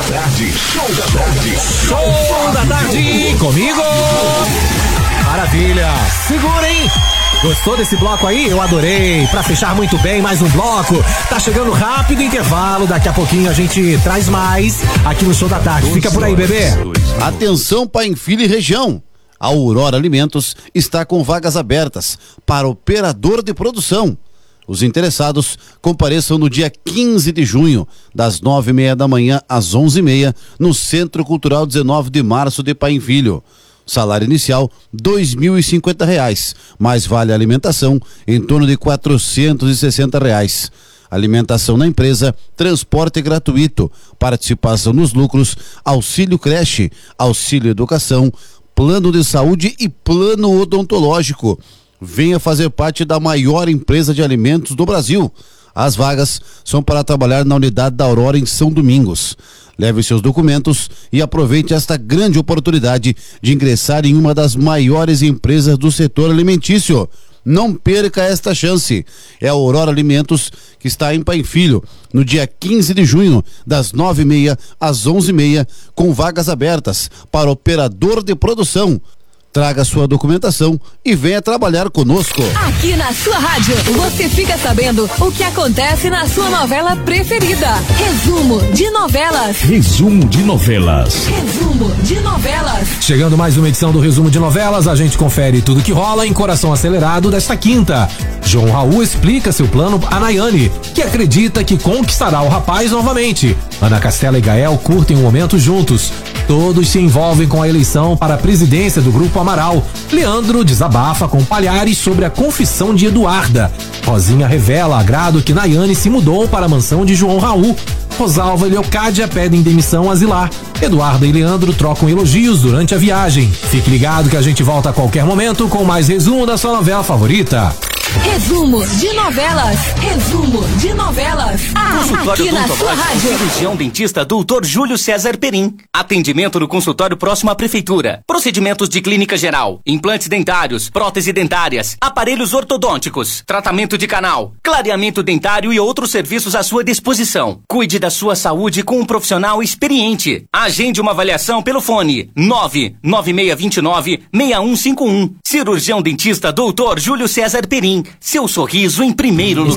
tarde. Show da tarde. Comigo. Maravilha. Segurem. Gostou desse bloco aí? Eu adorei. Pra fechar muito bem, mais um bloco. Tá chegando rápido intervalo. Daqui a pouquinho a gente traz mais aqui no Show da Tarde. Fica por aí, bebê. Atenção, Paim Filho e região. A Aurora Alimentos está com vagas abertas para operador de produção. Os interessados compareçam no dia 15 de junho, das 9h30 da manhã às 11h30, no Centro Cultural 19 de Março de Paim Filho. Salário inicial R$2.050, mais vale alimentação em torno de R$460. Alimentação na empresa, transporte gratuito, participação nos lucros, auxílio creche, auxílio educação, plano de saúde e plano odontológico. Venha fazer parte da maior empresa de alimentos do Brasil. As vagas são para trabalhar na unidade da Aurora em São Domingos. Leve seus documentos e aproveite esta grande oportunidade de ingressar em uma das maiores empresas do setor alimentício. Não perca esta chance. É a Aurora Alimentos, que está em Paim Filho, no dia 15 de junho, das 9h30 às 11h30, com vagas abertas para operador de produção. Traga sua documentação e venha trabalhar conosco. Aqui na sua rádio, você fica sabendo o que acontece na sua novela preferida. Resumo de novelas. Resumo de novelas. Resumo de novelas. Chegando mais uma edição do Resumo de Novelas, a gente confere tudo que rola em Coração Acelerado desta quinta. João Raul explica seu plano a Nayane, que acredita que conquistará o rapaz novamente. Ana Castela e Gael curtem o momento juntos. Todos se envolvem com a eleição para a presidência do Grupo Amaral. Leandro desabafa com Palhares sobre a confissão de Eduarda. Rosinha revela agrado que Nayane se mudou para a mansão de João Raul. Rosalva e Leocádia pedem demissão a Zilar. Eduarda e Leandro trocam elogios durante a viagem. Fique ligado que a gente volta a qualquer momento com mais resumo da sua novela favorita. Resumo de novelas. Resumo de novelas. Aqui na sua rádio. Cirurgião dentista Dr. Júlio César Perim. Atendimento no consultório próximo à prefeitura. Procedimentos de clínica geral, implantes dentários, próteses dentárias, aparelhos ortodônticos, tratamento de canal, clareamento dentário e outros serviços à sua disposição. Cuide da sua saúde com um profissional experiente. Agende uma avaliação pelo fone 99629-6151. Cirurgião dentista Dr. Júlio César Perim. Seu sorriso em primeiro lugar.